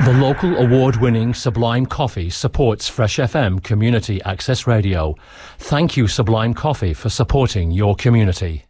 The local award-winning Sublime Coffee supports Fresh FM Community Access Radio. Thank you, Sublime Coffee, for supporting your community.